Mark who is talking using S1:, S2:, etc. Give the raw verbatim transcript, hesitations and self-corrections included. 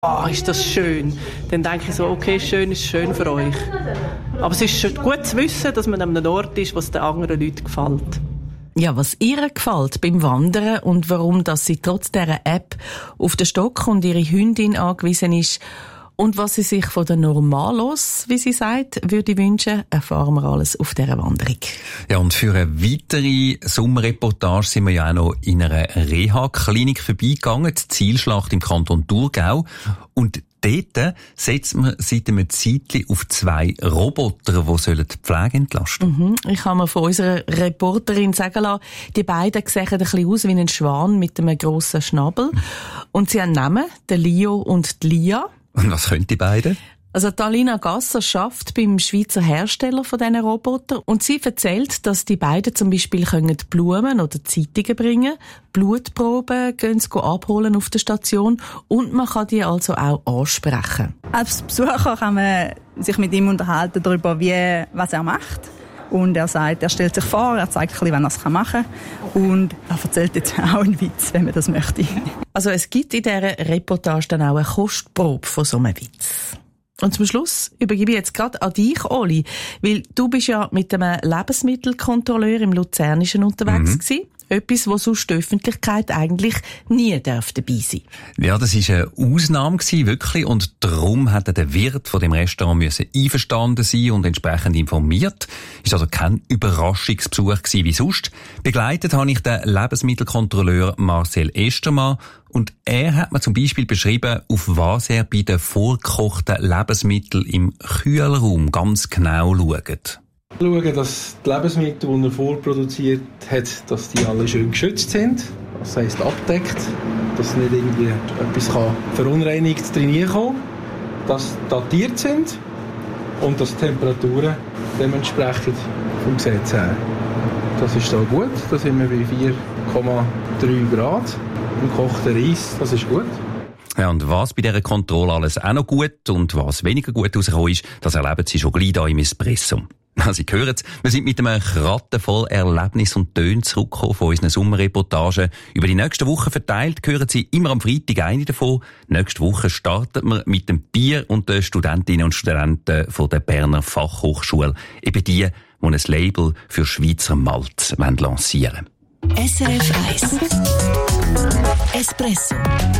S1: oh, ist das schön. Dann denke ich so, okay, schön ist schön für euch. Aber es ist gut zu wissen, dass man an einem Ort ist, was den anderen Leuten gefällt.
S2: Ja, was ihr gefällt beim Wandern und warum dass sie trotz dieser App auf den Stock und ihre Hündin angewiesen ist und was sie sich von der Normalos, wie sie sagt, würde wünschen, erfahren wir alles auf dieser Wanderung.
S3: Ja, und für eine weitere Sommerreportage sind wir ja auch noch in einer Reha-Klinik vorbeigegangen, die Zielschlacht im Kanton Thurgau. Und dort setzt man seit einem Zeitchen auf zwei Roboter, die die Pflege entlasten sollen.
S2: Mhm. Ich habe mir von unserer Reporterin sagen lassen, die beiden sehen ein bisschen aus wie ein Schwan mit einem grossen Schnabel. Und sie haben Namen, der Leo und die Lia.
S3: Und was können die beiden?
S2: Also Talina Gasser arbeitet beim Schweizer Hersteller von diesen Robotern und sie erzählt, dass die beiden zum Beispiel können Blumen oder Zeitungen bringen, Blutproben gehen sie abholen auf der Station und man kann die also auch ansprechen.
S4: Als Besucher kann man sich mit ihm unterhalten darüber, wie, was er macht. Und er sagt, er stellt sich vor, er zeigt ein bisschen, wann er es machen kann. Und er erzählt jetzt auch einen Witz, wenn man das möchte.
S2: Also es gibt in dieser Reportage dann auch eine Kostprobe von so einem Witz. Und zum Schluss übergebe ich jetzt gerade an dich, Oli, weil du bist ja mit einem Lebensmittelkontrolleur im Luzernischen unterwegs mhm. gewesen. Etwas, wo sonst die Öffentlichkeit eigentlich nie darf dabei sein.
S3: Ja, das war eine Ausnahme gewesen, wirklich. Und darum hätte der Wirt von dem Restaurant müssen einverstanden sein und entsprechend informiert. Ist also kein Überraschungsbesuch gewesen wie sonst. Begleitet habe ich den Lebensmittelkontrolleur Marcel Estermann. Und er hat mir zum Beispiel beschrieben, auf was er bei den vorgekochten Lebensmitteln im Kühlraum ganz genau schaut.
S5: Schauen, dass die Lebensmittel, die er vorproduziert hat, dass die alle schön geschützt sind. Das heisst abdeckt, dass nicht irgendwie etwas kann verunreinigt reinkommen kann. Dass datiert sind und dass die Temperaturen dementsprechend vom Gesetz her. Das ist da gut. Da sind wir bei vier Komma drei Grad. Im gekochten Reis, das ist gut.
S3: Ja, und was bei dieser Kontrolle alles auch noch gut und was weniger gut rausgekommen ist, das erleben Sie schon gleich hier im Espresso. Sie hören es, wir sind mit einem Kratten voll Erlebnis und Töne zurückgekommen von unseren Sommerreportagen. Über die nächsten Wochen verteilt hören Sie immer am Freitag eine davon. Nächste Woche startet wir mit dem Bier und den Studentinnen und Studenten von der Berner Fachhochschule. Eben die, die ein Label für Schweizer Malt lancieren wollen.
S6: S R F eins Espresso.